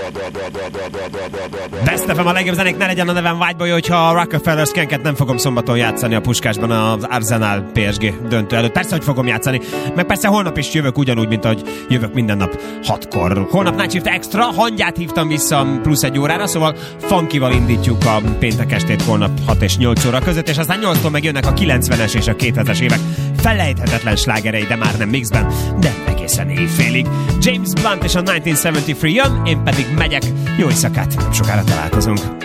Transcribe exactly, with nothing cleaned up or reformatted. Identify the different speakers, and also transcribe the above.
Speaker 1: Best ef em a legjobb zenék, ne legyen a nevem vágyboly, hogyha a Rockefeller Skanket nem fogom szombaton játszani a Puskásban az Arsenal pé es gé döntő előtt. Persze, hogy fogom játszani, meg persze holnap is jövök ugyanúgy, mint ahogy jövök minden nap hatkor. Holnap Night Shift Extra, hangyát hívtam vissza plusz egy órára, szóval funkival indítjuk a péntek estét holnap hat és nyolc óra között, és aztán nyolctól meg jönnek a kilencvenes és a kétezres évek felejthetetlen slágerei, de már nem mixben, de egészen éjfélig. James Blunt és a ezerkilencszázhetvenhárom jön, én pedig megyek. Jó éjszakát, nem sokára találkozunk.